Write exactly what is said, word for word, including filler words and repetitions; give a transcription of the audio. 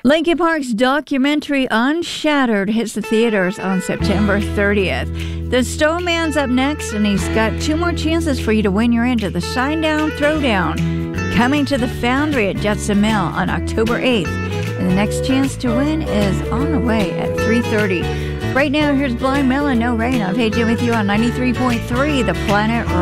Linkin Park's documentary Unshattered hits the theaters on September thirtieth. The Stone Man's up next, and he's got two more chances for you to win your into the Shinedown Throwdown, coming to the Foundry at Judson Mill on October eighth. And the next chance to win is on the way at three thirty. Right now, here's Blind Melon, No Rain. I'm Paige with you on ninety-three point three, The Planet